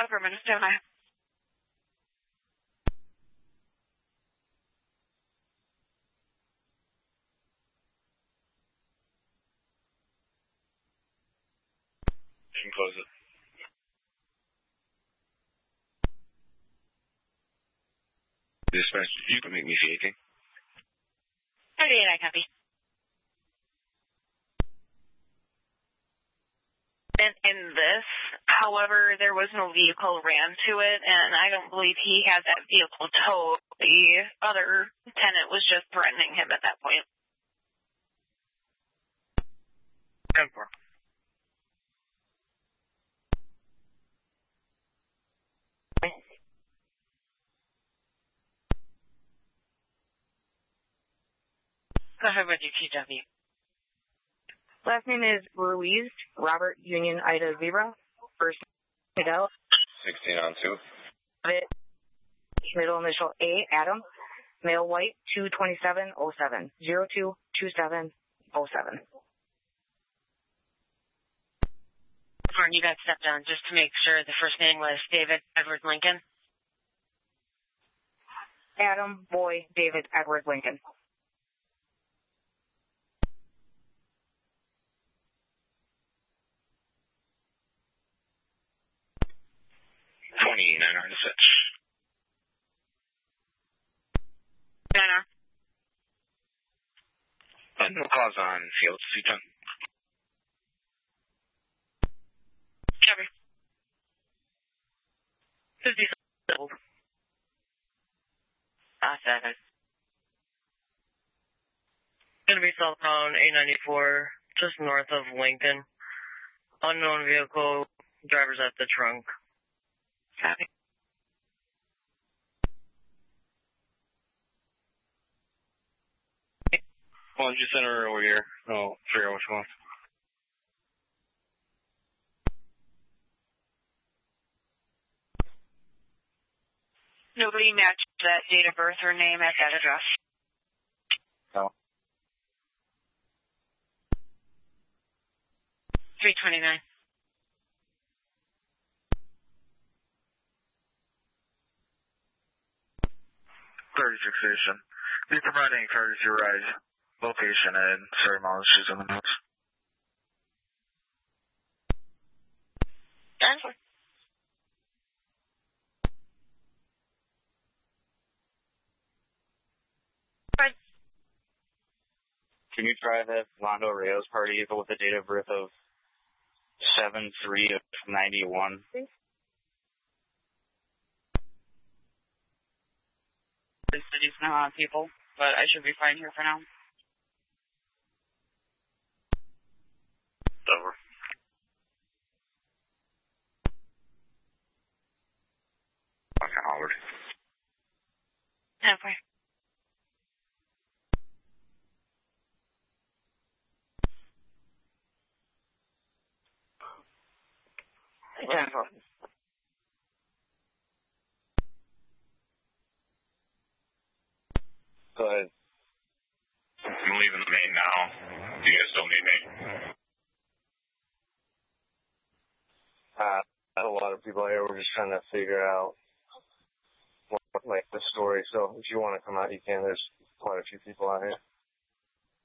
Affirmative, don't I? You can close it. Dispatch, you can make me see anything. 38, I copy. And in this, however, there was no vehicle ran to it, and I don't believe he had that vehicle towed. The other tenant was just threatening him at that point. 10-4. Go ahead with your TW. Last name is Ruiz, Robert Union Ida Zebra. First name Adele. 16 on 2. Middle initial A, Adam. Male white, 22707. 022707. Lauren, you got stepped down just to make sure the first name was David Edward Lincoln. Adam, boy, David Edward Lincoln. 29 on 6. Banner. No cause on field, C10. Cover. 50 sold. 7. Going to be southbound 894, just north of Lincoln. Unknown vehicle, driver's at the trunk. Copy. Why don't you send her over here? I'll figure out what she wants. Nobody matched that date of birth or name at that address. No. 329. Thirty-six station. Be providing courtesy ride location and certain mileages in the notes. Answer. Fine. Can you try the Londo Rios party vehicle with a date of birth of 7/3/91? Cities now on people, but I should be fine here for now. Over. Fucking Howard. Halfway. Cancel. Go ahead. I'm leaving the main now. Do you guys still need me? A lot of people here. We're just trying to figure out the story. So if you want to come out, you can. There's quite a few people out here.